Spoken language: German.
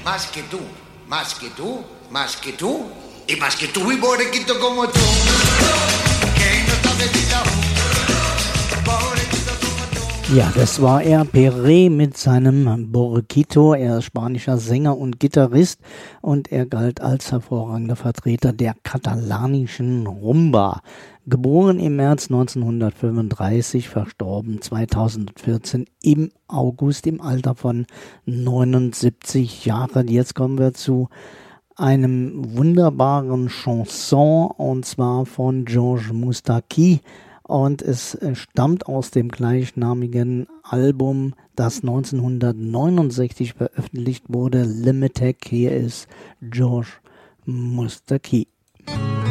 Más que tú, más que tú, más que tú, y más que tú y pobrequito como tú. Que no sabes ni aún, pobrequito como tú. Ja, das war er, Peré mit seinem Borquito. Er ist spanischer Sänger und Gitarrist und er galt als hervorragender Vertreter der katalanischen Rumba. Geboren im März 1935, verstorben 2014 im August im Alter von 79 Jahren. Jetzt kommen wir zu einem wunderbaren Chanson, und zwar von Georges Moustaki, und es stammt aus dem gleichnamigen Album, das 1969 veröffentlicht wurde, Limited. Hier ist Georges Moustaki.